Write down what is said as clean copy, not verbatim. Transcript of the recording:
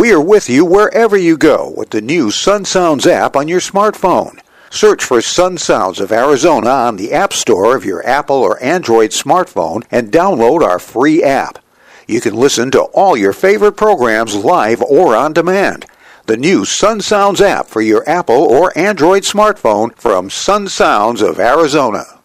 We are with you wherever you go with the new Sun Sounds app on your smartphone. Search for Sun Sounds of Arizona on the App Store of your Apple or Android smartphone and download our free app. You can listen to all your favorite programs live or on demand. The new Sun Sounds app for your Apple or Android smartphone from Sun Sounds of Arizona.